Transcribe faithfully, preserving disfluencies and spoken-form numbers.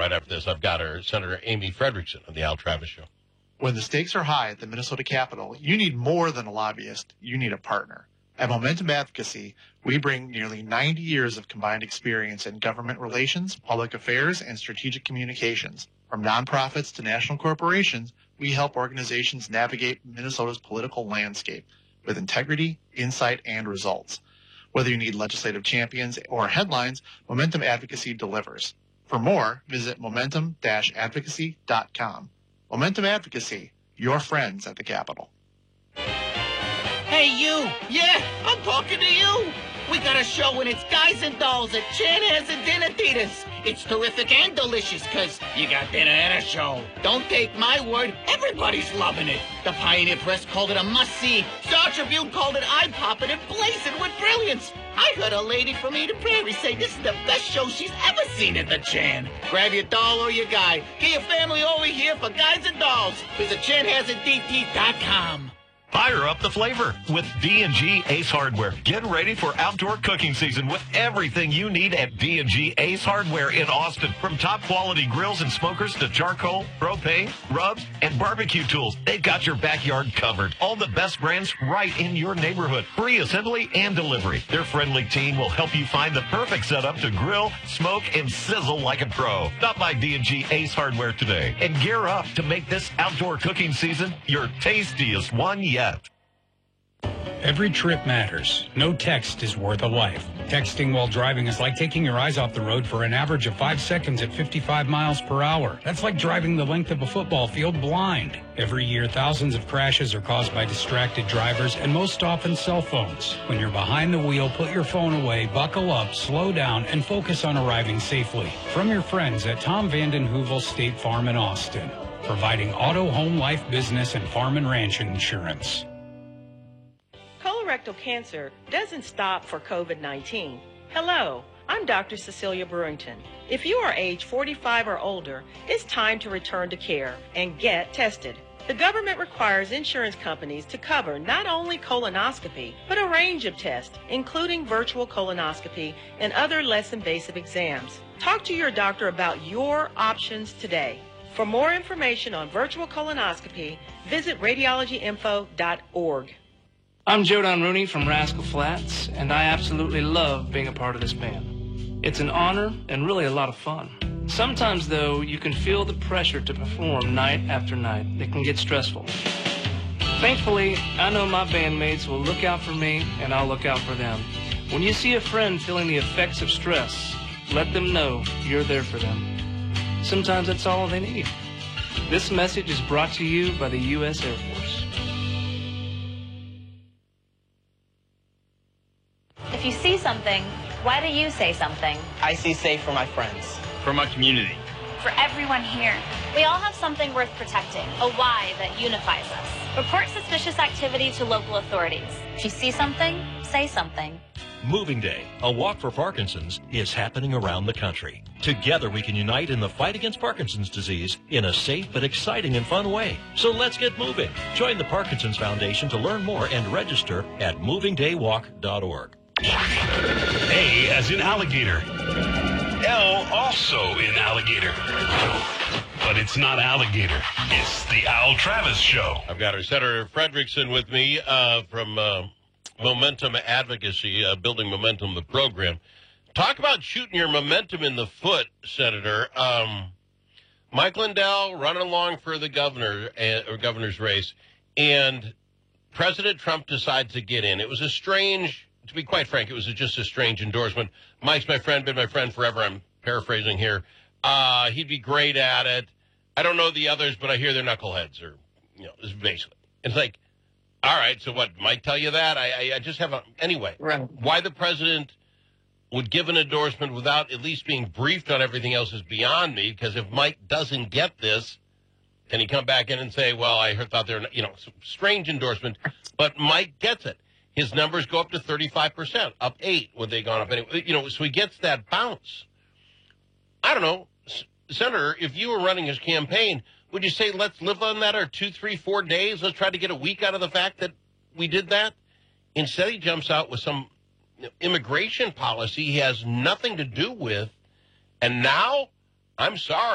right after this. I've got her, Senator Amy Frederickson, on the Al Travis Show. When the stakes are high at the Minnesota Capitol, you need more than a lobbyist. You need a partner. At Momentum Advocacy, we bring nearly ninety years of combined experience in government relations, public affairs, and strategic communications. From nonprofits to national corporations, we help organizations navigate Minnesota's political landscape with integrity, insight, and results. Whether you need legislative champions or headlines, Momentum Advocacy delivers. For more, visit momentum dash advocacy dot com. Momentum Advocacy, your friends at the Capitol. Hey, you! Yeah, I'm talking to you! We got a show and it's Guys and Dolls at Chanhassen and Dinner Theaters. It's terrific and delicious because you got dinner and a show. Don't take my word, everybody's loving it. The Pioneer Press called it a must-see. Star Tribune called it eye-popping and blazing with brilliance. I heard a lady from Eden Prairie say this is the best show she's ever seen at the Chan. Grab your doll or your guy. Get your family over here for Guys and Dolls. Visit chanhassen d t dot com. Fire up the flavor with D and G Ace Hardware. Get ready for outdoor cooking season with everything you need at D and G Ace Hardware in Austin. From top quality grills and smokers to charcoal, propane, rubs, and barbecue tools, they've got your backyard covered. All the best brands right in your neighborhood. Free assembly and delivery. Their friendly team will help you find the perfect setup to grill, smoke, and sizzle like a pro. Stop by D and G Ace Hardware today and gear up to make this outdoor cooking season your tastiest one yet. Every trip matters. No text is worth a life. Texting while driving is like taking your eyes off the road for an average of five seconds at fifty-five miles per hour. That's like driving the length of a football field blind. Every year, thousands of crashes are caused by distracted drivers and most often cell phones. When you're behind the wheel, put your phone away, buckle up, slow down, and focus on arriving safely. From your friends at Tom Vanden Heuvel State Farm in Austin, providing auto, home, life, business, and farm and ranch insurance. Colorectal cancer doesn't stop for COVID nineteen. Hello, I'm Doctor Cecilia Brewington. If you are age forty-five or older, it's time to return to care and get tested. The government requires insurance companies to cover not only colonoscopy, but a range of tests, including virtual colonoscopy and other less invasive exams. Talk to your doctor about your options today. For more information on virtual colonoscopy, visit radiology info dot org. I'm Joe Don Rooney from Rascal Flatts, and I absolutely love being a part of this band. It's an honor and really a lot of fun. Sometimes, though, you can feel the pressure to perform night after night. It can get stressful. Thankfully, I know my bandmates will look out for me, and I'll look out for them. When you see a friend feeling the effects of stress, let them know you're there for them. Sometimes that's all they need. This message is brought to you by the U S Air Force. If you see something, why do you say something? I see safe for my friends. For my community. For everyone here. We all have something worth protecting, a why that unifies us. Report suspicious activity to local authorities. If you see something, say something. Moving Day, a walk for Parkinson's, is happening around the country. Together we can unite in the fight against Parkinson's disease in a safe but exciting and fun way. So let's get moving. Join the Parkinson's Foundation to learn more and register at moving day walk dot org. A as in alligator. L also in alligator. But it's not alligator. It's the Al Travis Show. I've got our Senator Frederickson with me uh, from uh, Momentum Advocacy, uh, Building Momentum, the program. Talk about shooting your momentum in the foot, Senator. Um, Mike Lindell running along for the governor uh, or governor's race, and President Trump decides to get in. It was a strange... To be quite frank, it was just a strange endorsement. Mike's my friend, been my friend forever. I'm paraphrasing here. Uh, he'd be great at it. I don't know the others, but I hear they're knuckleheads, or, you know, this is basically. It's like, all right, so what, Mike tell you that? I, I, I just have a, anyway, right. Why the president would give an endorsement without at least being briefed on everything else is beyond me, because if Mike doesn't get this, can he come back in and say, well, I heard, thought they were, you know, strange endorsement, but Mike gets it. His numbers go up to thirty-five percent, up eight when they gone up. Anyway, you know, so he gets that bounce. I don't know, Senator, if you were running his campaign, would you say let's live on that or two, three, four days? Let's try to get a week out of the fact that we did that? Instead, he jumps out with some immigration policy he has nothing to do with. And now, I'm sorry.